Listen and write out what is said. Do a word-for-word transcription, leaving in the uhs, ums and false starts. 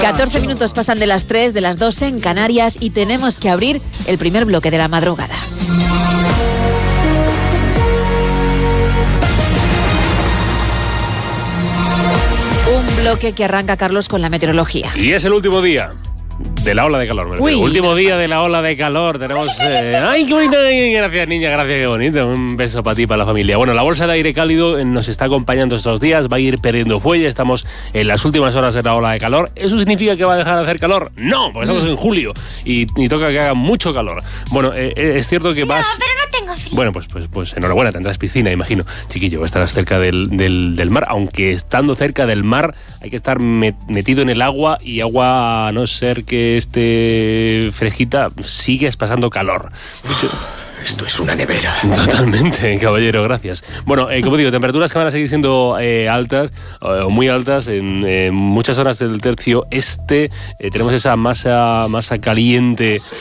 catorce minutos pasan de las tres, de las dos en Canarias, y tenemos que abrir el primer bloque de la madrugada. Un bloque que arranca, Carlos, con la meteorología. Y es el último día de la ola de calor. Uy, último día de la ola de calor. Tenemos... Eh, ¡Ay, qué bonito! Gracias, niña, gracias, qué bonito. Un beso para ti, para la familia. Bueno, la bolsa de aire cálido nos está acompañando estos días. Va a ir perdiendo fuelle. Estamos en las últimas horas de la ola de calor. ¿Eso significa que va a dejar de hacer calor? No, porque estamos mm. en julio y, y toca que haga mucho calor. Bueno, eh, es cierto que vas... No, pero no tengo frío. Bueno, pues, pues, pues enhorabuena, tendrás piscina, imagino. Chiquillo, estarás cerca del, del, del mar, aunque estando cerca del mar hay que estar met, metido en el agua, y agua, a no ser que esté fresquita, sigues pasando calor. Mucho... Esto es una nevera. Totalmente, caballero, gracias. Bueno, eh, como digo, temperaturas que van a seguir siendo eh, altas, o eh, muy altas, en eh, muchas zonas del tercio este. Eh, tenemos esa masa, masa caliente